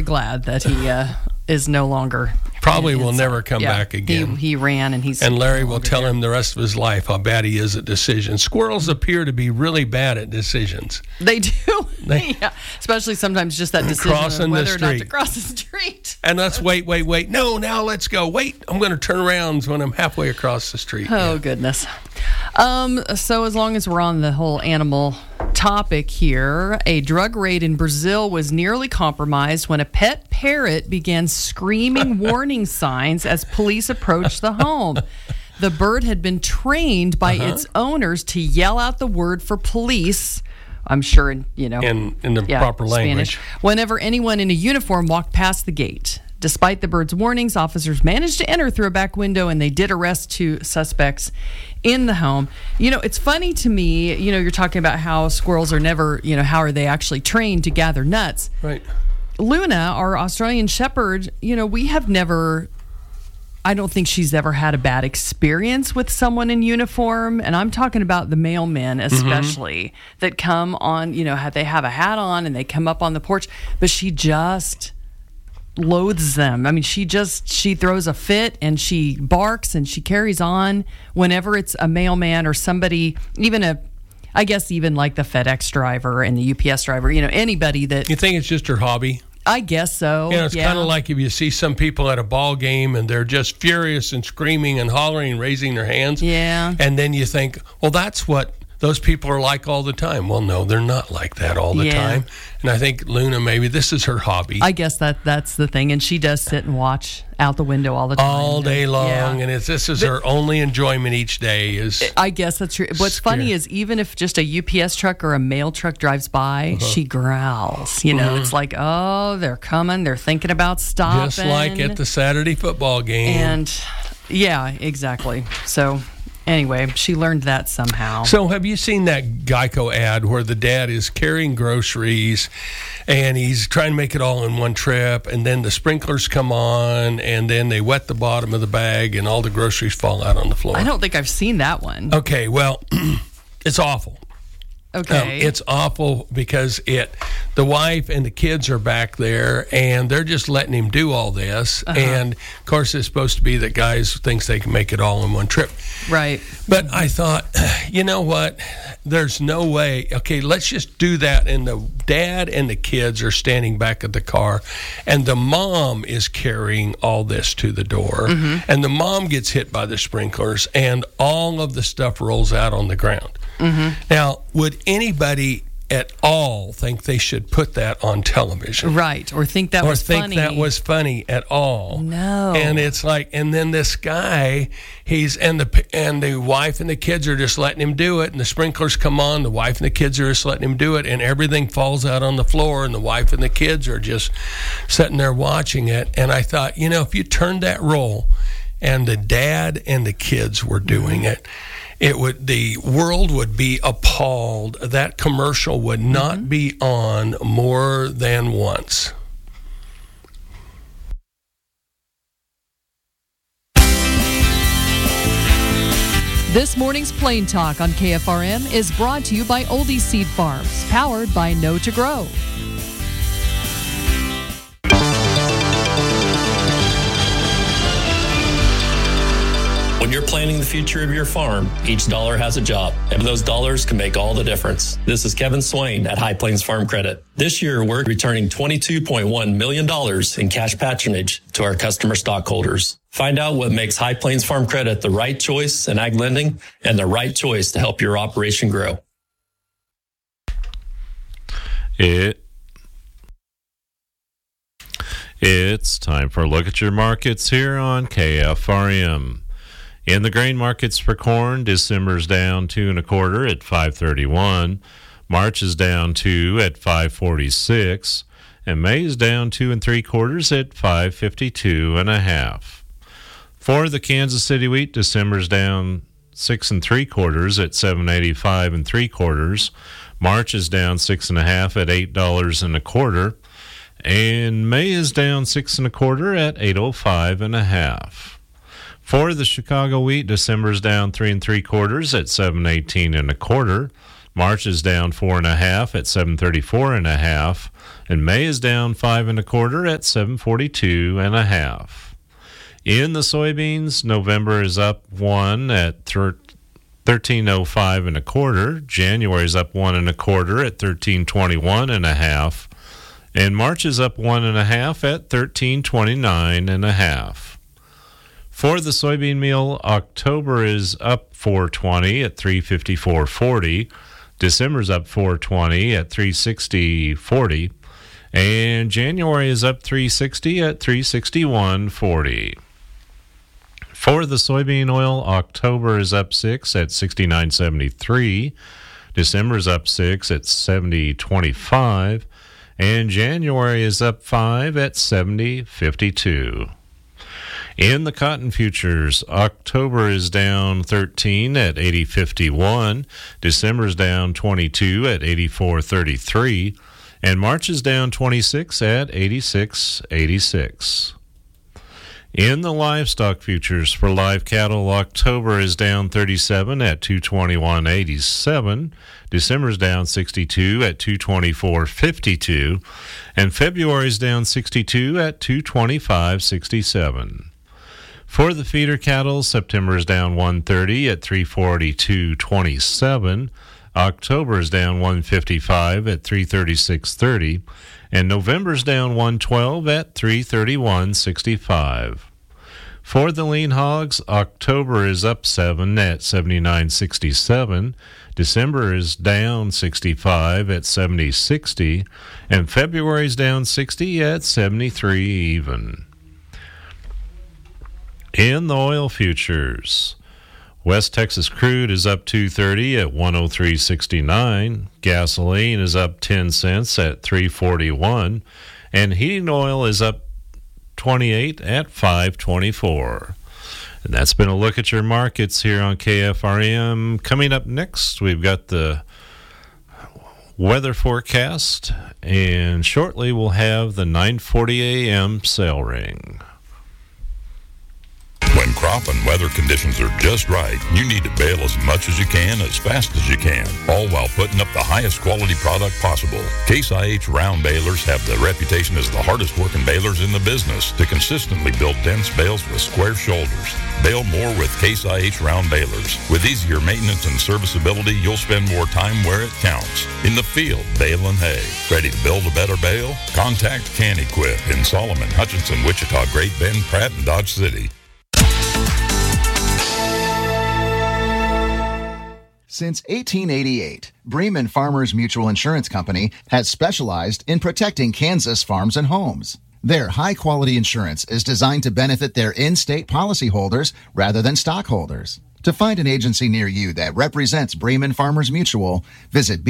glad that he is no longer. Probably will never come back again. He ran, and Larry will tell him the rest of his life how bad he is at decisions. Squirrels appear to be really bad at decisions. They do. Yeah, especially sometimes just that decision of whether or not to cross the street. And let's wait. No, now let's go. Wait, I'm going to turn around when I'm halfway across the street. Oh, goodness. So as long as we're on the whole animal topic here, a drug raid in Brazil was nearly compromised when a pet parrot began screaming warning signs as police approached the home. The bird had been trained by its owners to yell out the word for police, I'm sure, in the proper language, Spanish, whenever anyone in a uniform walked past the gate. Despite the bird's warnings, officers managed to enter through a back window, and they did arrest 2 suspects in the home. It's funny to me, you're talking about how squirrels are never, how are they actually trained to gather nuts? Right. Luna, our Australian shepherd, we have never, I don't think she's ever had a bad experience with someone in uniform. And I'm talking about the mailmen especially that come on, they have a hat on and they come up on the porch, but she just loathes them. I mean, she throws a fit and she barks and she carries on whenever it's a mailman or somebody, even like the FedEx driver and the UPS driver, anybody that... You think it's just her hobby? I guess so. It's kind of like if you see some people at a ball game and they're just furious and screaming and hollering and raising their hands. Yeah. And then you think, well, that's what those people are like all the time. Well, no, they're not like that all the time. And I think Luna, maybe this is her hobby. I guess that's the thing. And she does sit and watch out the window all the time. All day long. And this is her only enjoyment each day. I guess that's true. What's funny is even if just a UPS truck or a mail truck drives by, she growls. It's like, oh, they're coming. They're thinking about stopping. Just like at the Saturday football game. And, yeah, exactly. So... Anyway, she learned that somehow. So have you seen that Geico ad where the dad is carrying groceries and he's trying to make it all in one trip, and then the sprinklers come on and then they wet the bottom of the bag and all the groceries fall out on the floor? I don't think I've seen that one. Okay, well, it's awful. Okay. It's awful because the wife and the kids are back there and they're just letting him do all this. And of course, it's supposed to be that guys thinks they can make it all in one trip. Right. But I thought, you know what? There's no way. Okay, let's just do that. And the dad and the kids are standing back at the car and the mom is carrying all this to the door. And the mom gets hit by the sprinklers and all of the stuff rolls out on the ground. Now, would anybody at all think they should put that on television? Right, or think that was funny. Or think that was funny at all. No. And it's like, and then this guy, and the wife and the kids are just letting him do it, and the sprinklers come on, the wife and the kids are just letting him do it, and everything falls out on the floor, and the wife and the kids are just sitting there watching it. And I thought, if you turned that role and the dad and the kids were doing it, the world would be appalled. That commercial would not be on more than once. This morning's Plain Talk on KFRM is brought to you by Oldie Seed Farms, powered by Know to Grow. When you're planning the future of your farm, each dollar has a job, and those dollars can make all the difference. This is Kevin Swain at High Plains Farm Credit. This year, we're returning $22.1 million in cash patronage to our customer stockholders. Find out what makes High Plains Farm Credit the right choice in ag lending and the right choice to help your operation grow. It's time for a look at your markets here on KFRM. In the grain markets for corn, December's down 2 1/4 at 5.31. March is down 2 at 5.46, and May is down 2 3/4 at 5.52 1/2. For the Kansas City wheat, December's down 6 3/4 at 7.85 3/4. March is down 6 1/2 at $8 1/4, and May is down 6 1/4 at 8.05 1/2. For the Chicago wheat, December's down 3 3/4 at 7.18 1/4. March is down 4 1/2 at 7.34 1/2, And May is down 5 1/4 at 742.5. In the soybeans, November is up 1 at 1305 1/4. January is up 1 1/4 at 1321.5. And March is up 1 1/2 at 1329.5. For the soybean meal, October is up 420 at 354.40. December's up 420 at 360.40. And January is up 360 at 361.40. For the soybean oil, October is up 6 at 69.73. December is up 6 at 70.25. And January is up 5 at 70.52. In the cotton futures, October is down 13 at 80.51. December is down 22 at 84.33. And March is down 26 at 86.86. In the livestock futures for live cattle, October is down 37 at 221.87. December is down 62 at 224.52. And February is down 62 at 225.67. For the feeder cattle, September is down 130 at 342.27. October is down 155 at 336.30. And November is down 112 at 331.65. For the lean hogs, October is up 7 at 79.67. December is down 65 at 70.60. And February is down 60 at 73 even. In the oil futures, West Texas crude is up 230 at 103.69. Gasoline is up 10 cents at 341. And heating oil is up 28 at 524. And that's been a look at your markets here on KFRM. Coming up next, we've got the weather forecast, and shortly we'll have the 9:40 a.m. sale ring. When crop and weather conditions are just right, you need to bale as much as you can, as fast as you can, all while putting up the highest quality product possible. Case IH round balers have the reputation as the hardest working balers in the business to consistently build dense bales with square shoulders. Bale more with Case IH round balers. With easier maintenance and serviceability, you'll spend more time where it counts. In the field, baling hay. Ready to build a better bale? Contact Can-Equip in Solomon, Hutchinson, Wichita, Great Bend, Pratt, and Dodge City. Since 1888, Bremen Farmers Mutual Insurance Company has specialized in protecting Kansas farms and homes. Their high-quality insurance is designed to benefit their in-state policyholders rather than stockholders. To find an agency near you that represents Bremen Farmers Mutual, visit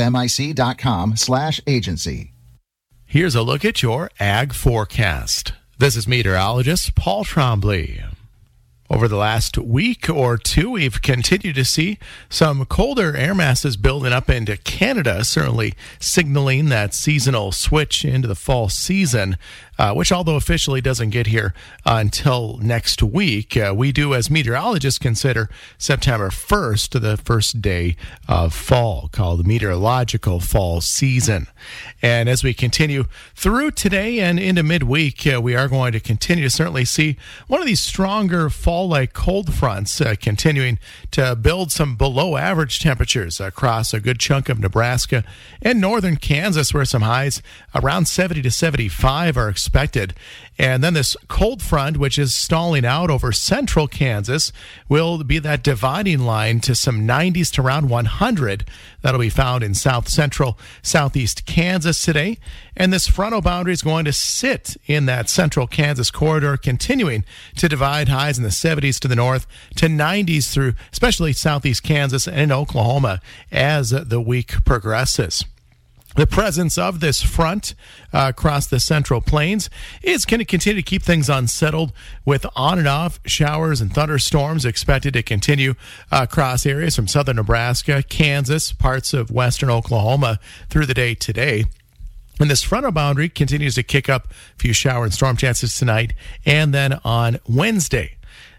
bfmic.com/agency. Here's a look at your ag forecast. This is meteorologist Paul Trombley. Over the last week or two, we've continued to see some colder air masses building up into Canada, certainly signaling that seasonal switch into the fall season, which although officially doesn't get here until next week, we do as meteorologists consider September 1st the first day of fall, called the meteorological fall season. And as we continue through today and into midweek, we are going to continue to certainly see one of these stronger fall-like cold fronts continuing to build some below average temperatures across a good chunk of Nebraska and northern Kansas, where some highs around 70 to 75 are expected. And then this cold front, which is stalling out over central Kansas, will be that dividing line to some 90s to around 100. That'll be found in south central, southeast Kansas today. And this frontal boundary is going to sit in that central Kansas corridor, continuing to divide highs in the 70s to the north to 90s through especially southeast Kansas and Oklahoma as the week progresses. The presence of this front across the Central Plains is going to continue to keep things unsettled, with on and off showers and thunderstorms expected to continue across areas from southern Nebraska, Kansas, parts of western Oklahoma through the day today. And this frontal boundary continues to kick up a few shower and storm chances tonight and then on Wednesday.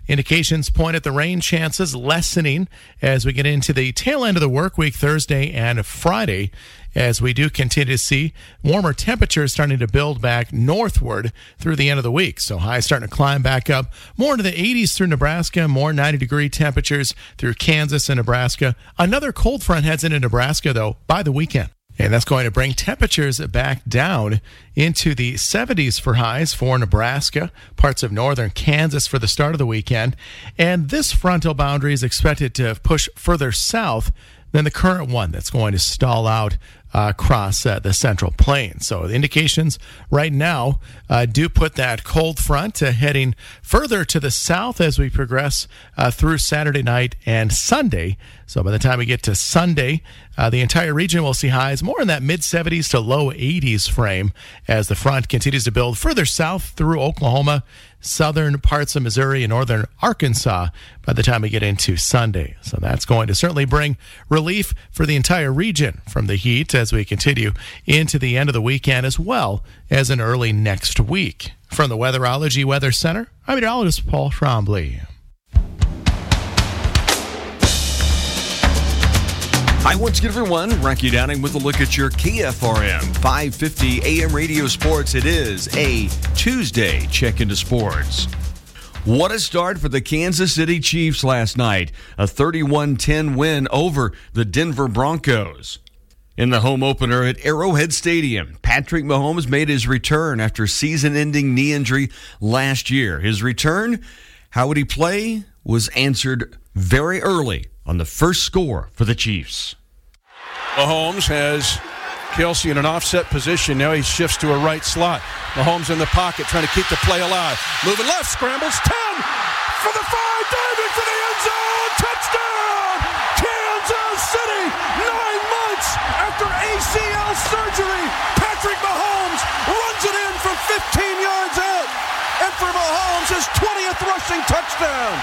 Indications point at the rain chances lessening as we get into the tail end of the work week, Thursday and Friday, as we do continue to see warmer temperatures starting to build back northward through the end of the week. So highs starting to climb back up more into the 80s through Nebraska, more 90-degree temperatures through Kansas and Nebraska. Another cold front heads into Nebraska, though, by the weekend. And that's going to bring temperatures back down into the 70s for highs for Nebraska, parts of northern Kansas for the start of the weekend. And this frontal boundary is expected to push further south than the current one that's going to stall out across the Central Plains. So the indications right now do put that cold front heading further to the south as we progress through Saturday night and Sunday. So by the time we get to Sunday, the entire region will see highs more in that mid-70s to low 80s frame as the front continues to build further south through Oklahoma, southern parts of Missouri, and northern Arkansas by the time we get into Sunday. So that's going to certainly bring relief for the entire region from the heat as we continue into the end of the weekend as well as in early next week. From the Weatherology Weather Center, I'm meteorologist Paul Trombley. Hi, once again, everyone. Rocky Downing with a look at your KFRM 550 AM Radio Sports. It is a Tuesday check into sports. What a start for the Kansas City Chiefs last night. A 31-10 win over the Denver Broncos. In the home opener at Arrowhead Stadium, Patrick Mahomes made his return after season-ending knee injury last year. His return, how would he play, was answered very early on the first score for the Chiefs. Mahomes has Kelsey in an offset position. Now he shifts to a right slot. Mahomes in the pocket trying to keep the play alive. Moving left, scrambles, 10 for the 5, diving for the end zone. Touchdown! Kansas City, 9 months after ACL surgery. Patrick Mahomes runs it in from 15 yards out. And for Mahomes, his 20th rushing touchdown.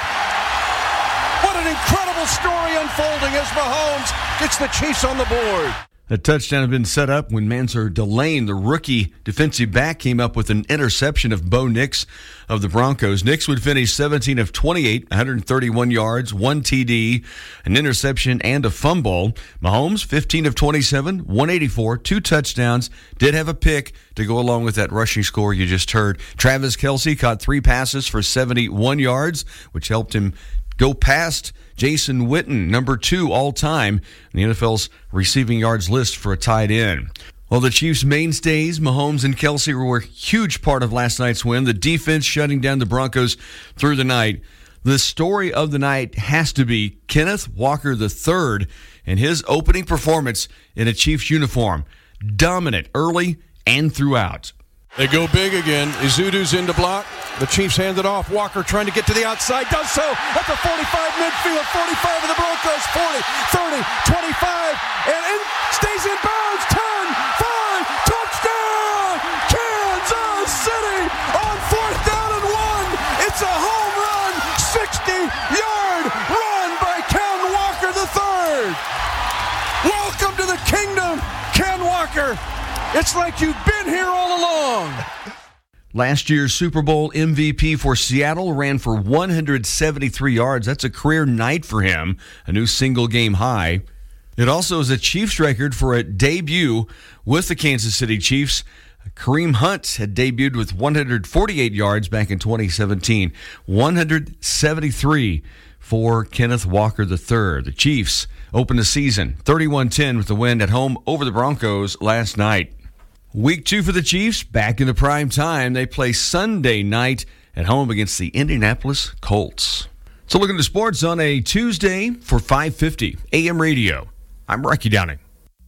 What an incredible story unfolding as Mahomes gets the Chiefs on the board. The touchdown had been set up when Mansour Delane, the rookie defensive back, came up with an interception of Bo Nix of the Broncos. Nix would finish 17 of 28, 131 yards, 1 TD, an interception, and a fumble. Mahomes, 15 of 27, 184, 2 touchdowns, did have a pick to go along with that rushing score you just heard. Travis Kelce caught 3 passes for 71 yards, which helped him go past Jason Witten, number 2 all-time in the NFL's receiving yards list for a tight end. Well, the Chiefs' mainstays, Mahomes and Kelce, were a huge part of last night's win. The defense shutting down the Broncos through the night. The story of the night has to be Kenneth Walker III and his opening performance in a Chiefs uniform. Dominant early and throughout. They go big again. Izudu's in to block. The Chiefs hand it off. Walker trying to get to the outside. Does so at the 45 midfield. 45 of the Broncos. 40, 30, 25. And in, stays in bounds. 10, 5, touchdown! Kansas City on 4th down and 1. It's a home run. 60-yard run by Ken Walker III. Welcome to the kingdom, Ken Walker. It's like you've been here all along. Last year's Super Bowl MVP for Seattle ran for 173 yards. That's a career night for him, a new single-game high. It also is a Chiefs record for a debut with the Kansas City Chiefs. Kareem Hunt had debuted with 148 yards back in 2017. 173 for Kenneth Walker III. The Chiefs opened the season 31-10 with the win at home over the Broncos last night. Week 2 for the Chiefs, back in the prime time. They play Sunday night at home against the Indianapolis Colts. So looking to sports on a Tuesday for 550 AM radio. I'm Rocky Downing.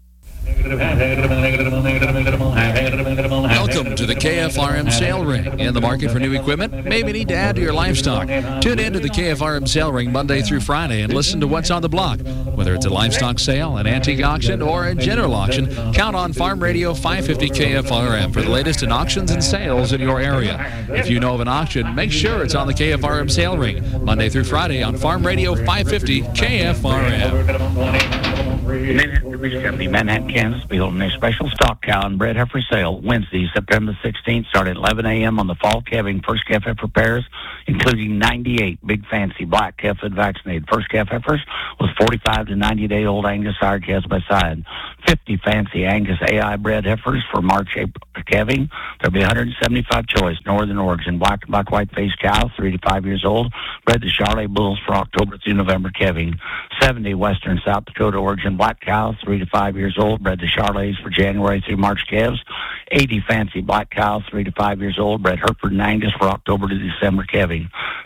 Welcome to the KFRM Sale Ring. In the market for new equipment? Maybe need to add to your livestock. Tune in to the KFRM Sale Ring Monday through Friday and listen to what's on the block. Whether it's a livestock sale, an antique auction, or a general auction, count on Farm Radio 550 KFRM for the latest in auctions and sales in your area. If you know of an auction, make sure it's on the KFRM Sale Ring Monday through Friday on Farm Radio 550 KFRM. Beverage Company, Manhattan, Kansas, be holding a special stock cow and bred heifer sale Wednesday, September 16th, starting at 11 a.m. on the fall calving first calf heifer pairs, including 98 big fancy black calf-fed vaccinated first calf heifers with 45 to 90-day-old Angus sire calves by side. 50 fancy Angus AI bred heifers for March-April calving. There'll be 175 choice Northern Oregon black and black white faced cows, 3 to 5 years old, bred to Charolais bulls for October through November calving. 70 Western South Dakota Oregon black cows, 3 to 5 years old, bred to Charolais for January through March calves. 80 fancy black cows, 3 to 5 years old, bred Hereford and Angus for October to December calving.